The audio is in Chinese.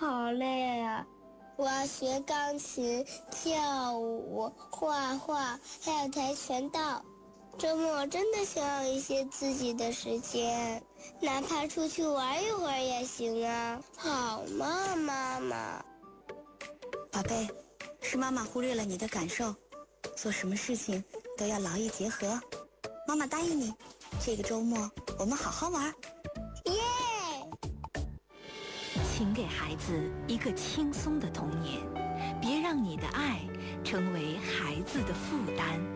好累啊！我要学钢琴、跳舞、画画，还有跆拳道。周末真的想要一些自己的时间，哪怕出去玩一会儿也行啊。好吗，妈妈？ 宝贝，是妈妈忽略了你的感受，做什么事情都要劳逸结合。妈妈答应你，这个周末我们好好玩。 耶！ 请给孩子一个轻松的童年，别让你的爱成为孩子的负担。